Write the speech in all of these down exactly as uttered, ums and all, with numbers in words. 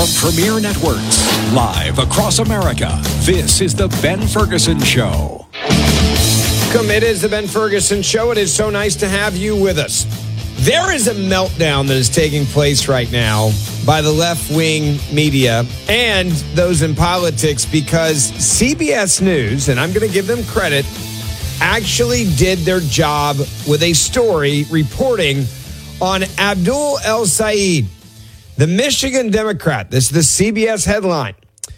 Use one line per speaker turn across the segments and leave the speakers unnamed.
From Premier Networks, live across America, this is The Ben Ferguson Show.
Welcome. It is The Ben Ferguson Show. It is so nice to have you with us. There is a meltdown that is taking place right now by the left-wing media and those in politics because C B S News, and I'm going to give them credit, actually did their job with a story reporting on Abdul El-Sayed, the Michigan Democrat. This is the C B S headline.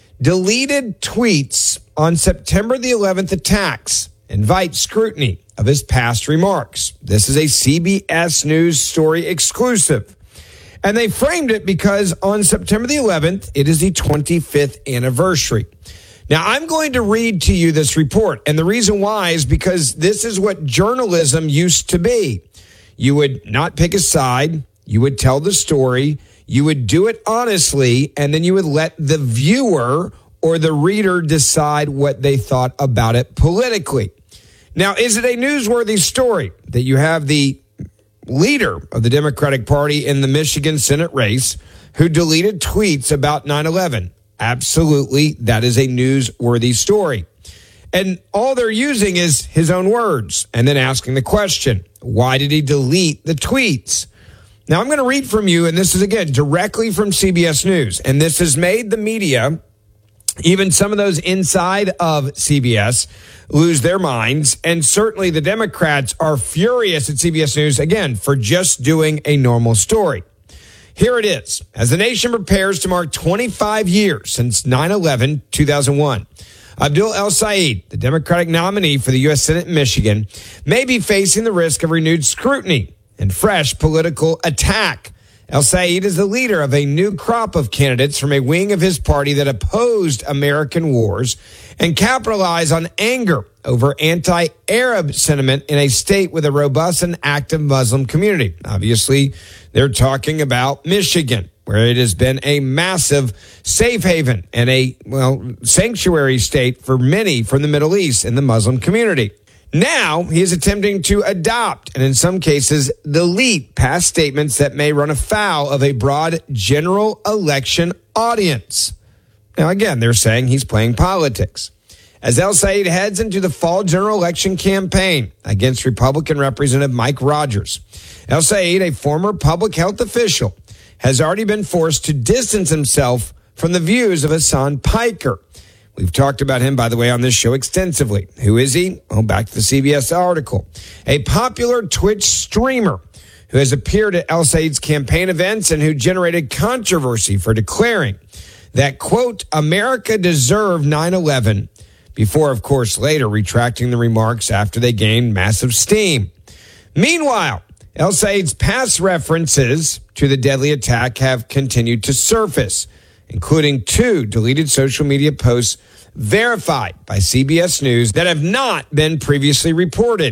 Deleted tweets on September the eleventh attacks invite scrutiny of his past remarks. This is a C B S News story exclusive. And they framed it because on September the eleventh, it is the twenty-fifth anniversary. Now, I'm going to read to you this report. And the reason why is because this is what journalism used to be. You would not pick a side. You would tell the story. You would do it honestly. And then you would let the viewer or the reader decide what they thought about it politically. Now, is it a newsworthy story that you have the leader of the Democratic Party in the Michigan Senate race who deleted tweets about nine eleven? Absolutely, that is a newsworthy story. And all they're using is his own words and then asking the question, why did he delete the tweets? Now, I'm going to read from you, and this is, again, directly from C B S News. And this has made the media, even some of those inside of C B S, lose their minds. And certainly the Democrats are furious at C B S News, again, for just doing a normal story. Here it is. As the nation prepares to mark twenty-five years since nine eleven, two thousand one, Abdul El-Sayed, the Democratic nominee for the U S Senate in Michigan, may be facing the risk of renewed scrutiny and fresh political attack. El-Sayed is the leader of a new crop of candidates from a wing of his party that opposed American wars and capitalized on anger over anti-Arab sentiment in a state with a robust and active Muslim community. Obviously, they're talking about Michigan, where it has been a massive safe haven and a, well, sanctuary state for many from the Middle East and the Muslim community. Now, he is attempting to adopt and in some cases delete past statements that may run afoul of a broad general election audience. Now, again, they're saying he's playing politics. As El-Sayed heads into the fall general election campaign against Republican Representative Mike Rogers, El-Sayed, a former public health official, has already been forced to distance himself from the views of Hassan Piker. We've talked about him, by the way, on this show extensively. Who is he? Well, back to the C B S article. A popular Twitch streamer who has appeared at El-Sayed's campaign events and who generated controversy for declaring that, quote, America deserved nine eleven, before, of course, later retracting the remarks after they gained massive steam. Meanwhile, El-Sayed's past references to the deadly attack have continued to surface, including two deleted social media posts verified by C B S News that have not been previously reported.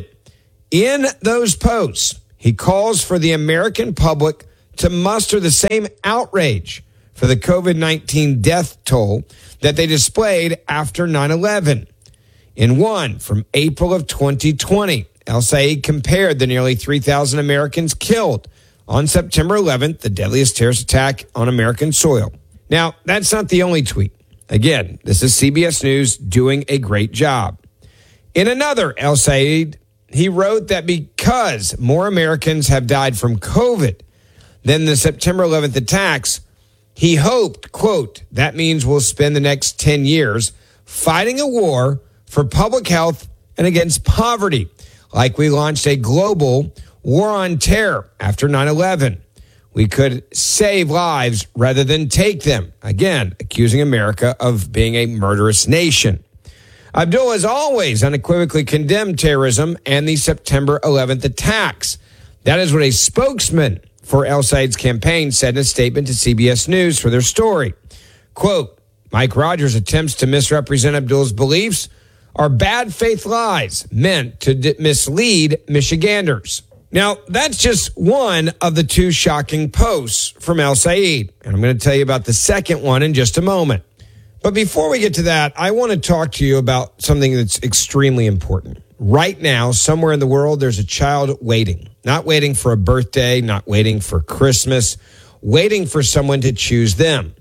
In those posts, he calls for the American public to muster the same outrage for the covid nineteen death toll that they displayed after nine eleven. In one from April of twenty twenty, El-Sayed compared the nearly three thousand Americans killed on September eleventh, the deadliest terrorist attack on American soil. Now, that's not the only tweet. Again, this is C B S News doing a great job. In another, El-Sayed, he wrote that because more Americans have died from COVID than the September eleventh attacks, he hoped, quote, that means we'll spend the next ten years fighting a war for public health and against poverty, like we launched a global war on terror after nine eleven. We could save lives rather than take them. Again, accusing America of being a murderous nation. Abdul has always unequivocally condemned terrorism and the September eleventh attacks. That is what a spokesman for El-Sayed's campaign said in a statement to C B S News for their story. Quote, Mike Rogers' attempts to misrepresent Abdul's beliefs are bad faith lies meant to d- mislead Michiganders. Now, that's just one of the two shocking posts from El-Sayed, and I'm going to tell you about the second one in just a moment. But before we get to that, I want to talk to you about something that's extremely important. Right now, somewhere in the world, there's a child waiting. Not waiting for a birthday, not waiting for Christmas, waiting for someone to choose them.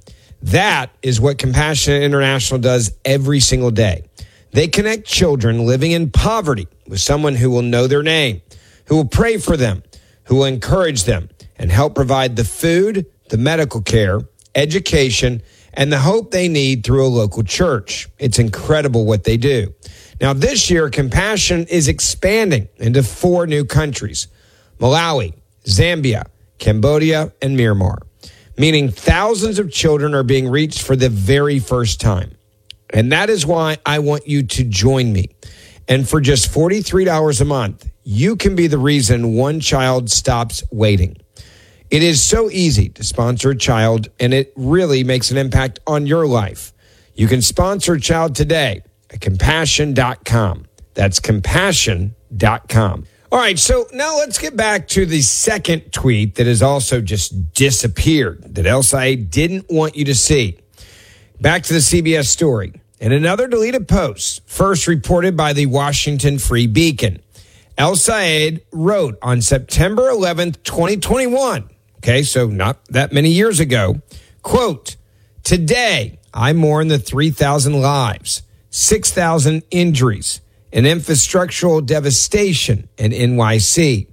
That is what Compassion International does every single day. They connect children living in poverty with someone who will know their name, who will pray for them, who will encourage them, and help provide the food, the medical care, education, and the hope they need through a local church. It's incredible what they do. Now, this year, Compassion is expanding into four new countries: Malawi, Zambia, Cambodia, and Myanmar, meaning thousands of children are being reached for the very first time. And that is why I want you to join me. And for just forty-three dollars a month, you can be the reason one child stops waiting. It is so easy to sponsor a child, and it really makes an impact on your life. You can sponsor a child today at compassion dot com. That's compassion dot com. All right, so now let's get back to the second tweet that has also just disappeared, that El Sayed didn't want you to see. Back to the C B S story. In another deleted post, first reported by the Washington Free Beacon, El Sayed wrote on September eleventh, twenty twenty-one, okay, so not that many years ago, quote, "Today, I mourn the three thousand lives, six thousand injuries, and infrastructural devastation in N Y C,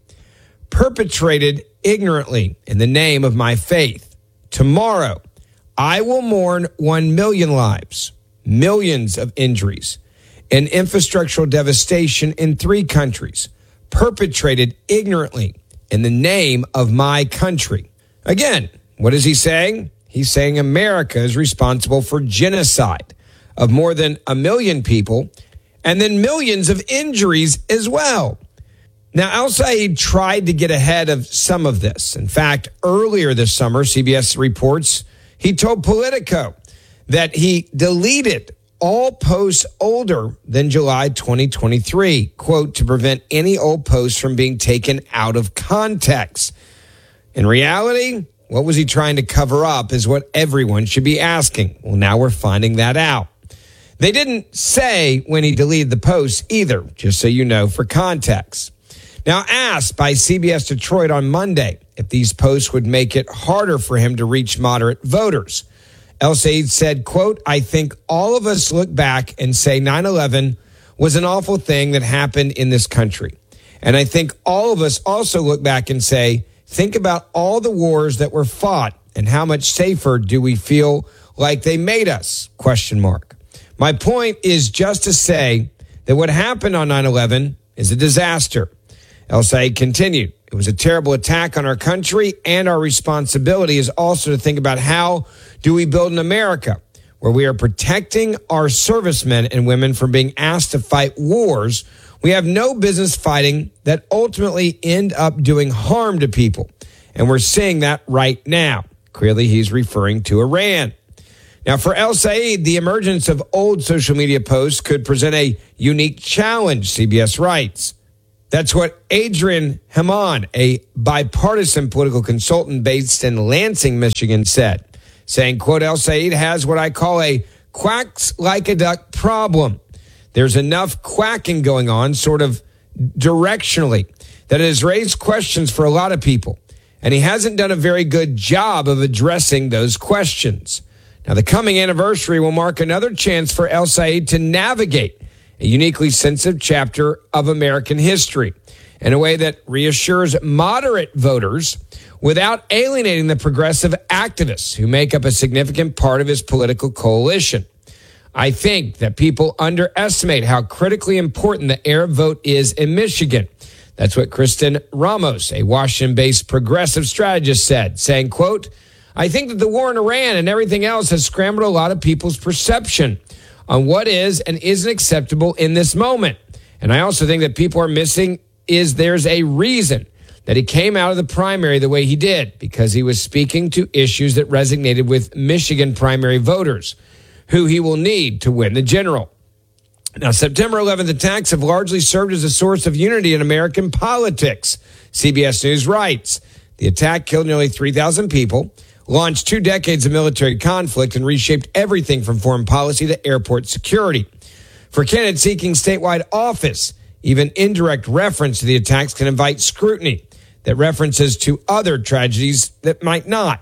perpetrated ignorantly in the name of my faith. Tomorrow, I will mourn one million lives, millions of injuries, and infrastructural devastation in three countries, perpetrated ignorantly in the name of my country." Again, what is he saying? He's saying America is responsible for genocide of more than a million people and then millions of injuries as well. Now, El Sayed tried to get ahead of some of this. In fact, earlier this summer, C B S reports, he told Politico that he deleted all posts older than July twenty twenty-three, quote, to prevent any old posts from being taken out of context. In reality, what was he trying to cover up is what everyone should be asking. Well, now we're finding that out. They didn't say when he deleted the posts either, just so you know, for context. Now, asked by C B S Detroit on Monday if these posts would make it harder for him to reach moderate voters, El Sayed said, quote, "I think all of us look back and say nine eleven was an awful thing that happened in this country. And I think all of us also look back and say, think about all the wars that were fought and how much safer do we feel like they made us, question mark. My point is just to say that what happened on nine eleven is a disaster." El Sayed continued, "It was a terrible attack on our country, and our responsibility is also to think about how do we build an America where we are protecting our servicemen and women from being asked to fight wars we have no business fighting that ultimately end up doing harm to people. And we're seeing that right now." Clearly, he's referring to Iran. Now, for El Sayed, the emergence of old social media posts could present a unique challenge, C B S writes. That's what Adrian Hamann, a bipartisan political consultant based in Lansing, Michigan, said, saying, quote, "El Sayed has what I call a quacks like a duck problem. There's enough quacking going on sort of directionally that it has raised questions for a lot of people. And he hasn't done a very good job of addressing those questions. Now, the coming anniversary will mark another chance for El Sayed to navigate a uniquely sensitive chapter of American history in a way that reassures moderate voters without alienating the progressive activists who make up a significant part of his political coalition. I think that people underestimate how critically important the Arab vote is in Michigan. That's what Kristen Ramos, a Washington-based progressive strategist, said, saying, quote, "I think that the war in Iran and everything else has scrambled a lot of people's perception on what is and isn't acceptable in this moment. And I also think that people are missing is there's a reason that he came out of the primary the way he did, because he was speaking to issues that resonated with Michigan primary voters, who he will need to win the general." Now, September eleventh attacks have largely served as a source of unity in American politics, C B S News writes. The attack killed nearly three thousand people, launched two decades of military conflict, and reshaped everything from foreign policy to airport security. For candidates seeking statewide office, even indirect reference to the attacks can invite scrutiny that references to other tragedies that might not.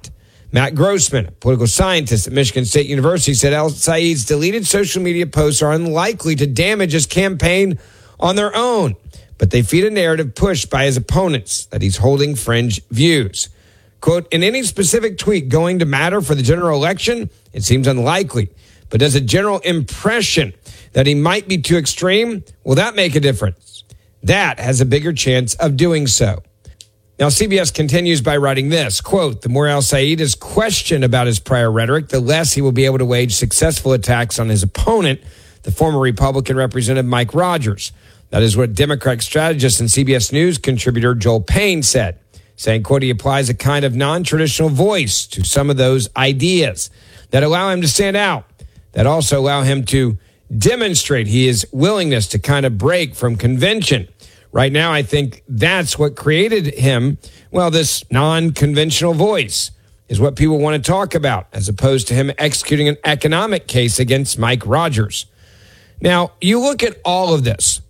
Matt Grossman, a political scientist at Michigan State University, said El-Said's deleted social media posts are unlikely to damage his campaign on their own, but they feed a narrative pushed by his opponents that he's holding fringe views. Quote, in any specific tweet going to matter for the general election? It seems unlikely. But does a general impression that he might be too extreme? Will that make a difference? That has a bigger chance of doing so. Now, C B S continues by writing this, quote, the more El-Said is questioned about his prior rhetoric, the less he will be able to wage successful attacks on his opponent, the former Republican Representative Mike Rogers. That is what Democratic strategist and C B S News contributor Joel Payne said, saying, quote, he applies a kind of non-traditional voice to some of those ideas that allow him to stand out, that also allow him to demonstrate his willingness to kind of break from convention. Right now, I think that's what created him. Well, this non-conventional voice is what people want to talk about, as opposed to him executing an economic case against Mike Rogers. Now, you look at all of this,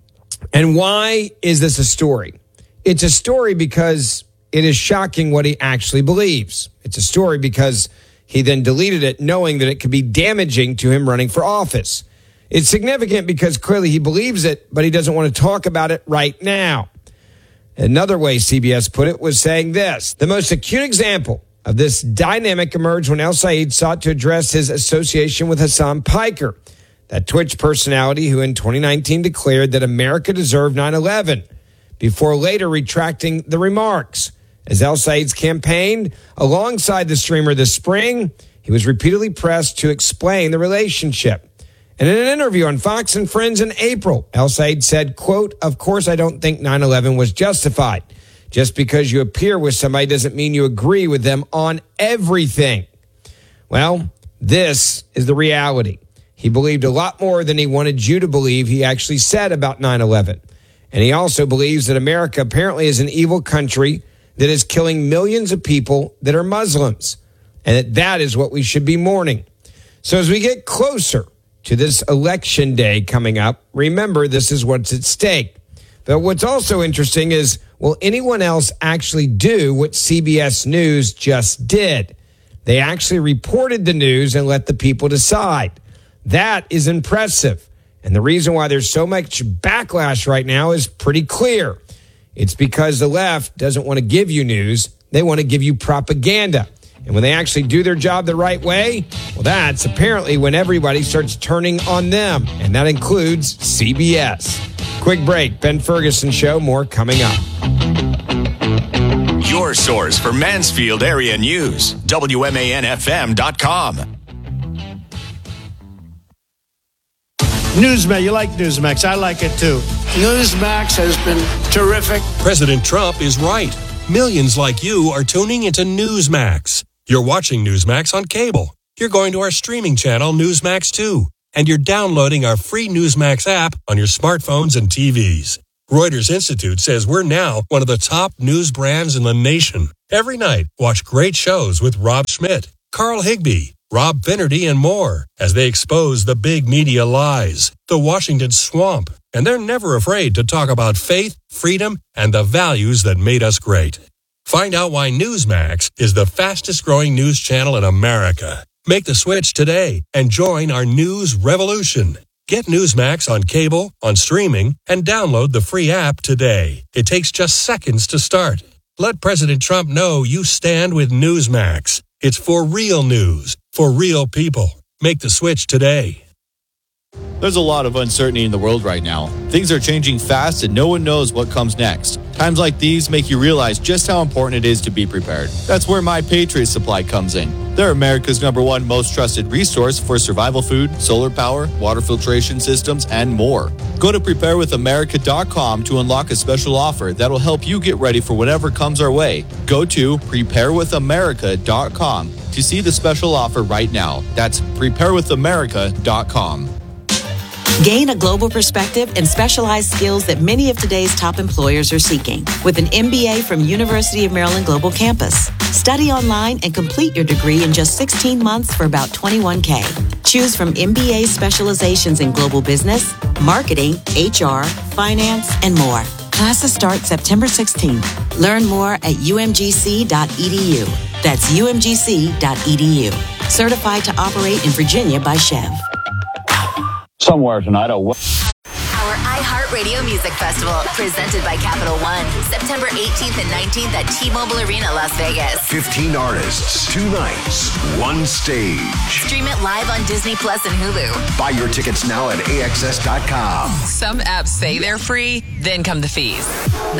and why is this a story? It's a story because it is shocking what he actually believes. It's a story because he then deleted it knowing that it could be damaging to him running for office. It's significant because clearly he believes it, but he doesn't want to talk about it right now. Another way C B S put it was saying this. The most acute example of this dynamic emerged when El-Said sought to address his association with Hassan Piker, that Twitch personality who in twenty nineteen declared that America deserved nine eleven, before later retracting the remarks. As El-Said's campaigned alongside the streamer this spring, he was repeatedly pressed to explain the relationship. And in an interview on Fox and Friends in April, El-Said said, quote, of course I don't think nine eleven was justified. Just because you appear with somebody doesn't mean you agree with them on everything. Well, this is the reality. He believed a lot more than he wanted you to believe he actually said about nine eleven. And he also believes that America apparently is an evil country that is killing millions of people that are Muslims, and that that is what we should be mourning. So as we get closer to this election day coming up, remember this is what's at stake. But what's also interesting is, will anyone else actually do what C B S News just did? They actually reported the news and let the people decide. That is impressive. And the reason why there's so much backlash right now is pretty clear. It's because the left doesn't want to give you news. They want to give you propaganda. And when they actually do their job the right way, well, that's apparently when everybody starts turning on them. And that includes C B S. Quick break. Ben Ferguson Show. More coming up.
Your source for Mansfield area news. W M A N F M dot com.
Newsmax, you like Newsmax. I like it too.
Newsmax has been terrific.
President Trump is right. Millions like you are tuning into Newsmax. You're watching Newsmax on cable. You're going to our streaming channel, Newsmax two. And you're downloading our free Newsmax app on your smartphones and T Vs. Reuters Institute says we're now one of the top news brands in the nation. Every night, watch great shows with Rob Schmidt, Carl Higbee, Rob Finnerty, and more as they expose the big media lies, the Washington swamp, and they're never afraid to talk about faith, freedom, and the values that made us great. Find out why Newsmax is the fastest growing news channel in America. Make the switch today and join our news revolution. Get Newsmax on cable, on streaming, and download the free app today. It takes just seconds to start. Let President Trump know you stand with Newsmax. It's for real news, for real people. Make the switch today.
There's a lot of uncertainty in the world right now. Things are changing fast and no one knows what comes next. Times like these make you realize just how important it is to be prepared. That's where My Patriot Supply comes in. They're America's number one most trusted resource for survival food, solar power, water filtration systems, and more. Go to prepare with america dot com to unlock a special offer that'll help you get ready for whatever comes our way. Go to prepare with america dot com to see the special offer right now. That's prepare with america dot com.
Gain a global perspective and specialized skills that many of today's top employers are seeking with an M B A from University of Maryland Global Campus. Study online and complete your degree in just sixteen months for about twenty-one thousand dollars. Choose from M B A specializations in global business, marketing, H R, finance, and more. Classes start September sixteenth. Learn more at u m g c dot e d u. That's U M G C dot E D U. Certified to operate in Virginia by Chev.
Somewhere tonight, a
Our iHeartRadio Music Festival, presented by Capital One, September eighteenth and nineteenth at T-Mobile Arena, Las Vegas.
fifteen artists, two nights, one stage.
Stream it live on Disney Plus and Hulu.
Buy your tickets now at A X S dot com.
Some apps say they're free, then come the fees.